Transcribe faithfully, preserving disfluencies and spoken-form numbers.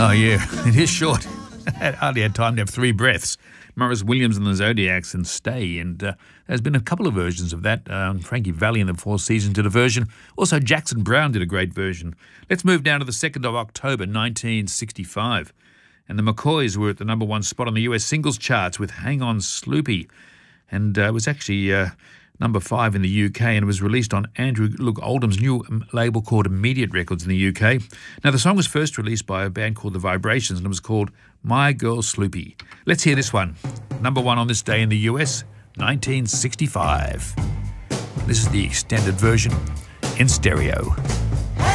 Oh, yeah, it is short. I hardly had time to have three breaths. Maurice Williams and the Zodiacs and Stay, and uh, there's been a couple of versions of that. Um, Frankie Valli and the Four Seasons did a version. Also, Jackson Browne did a great version. Let's move down to the second of October, nineteen sixty-five. And the McCoys were at the number one spot on the U S singles charts with Hang On Sloopy. And uh, it was actually uh, number five in the U K, and it was released on Andrew Look Oldham's new label called Immediate Records in the U K. Now, the song was first released by a band called The Vibrations, and it was called My Girl Sloopy. Let's hear this one. Number one on this day in the U S, nineteen sixty-five. This is the extended version in stereo.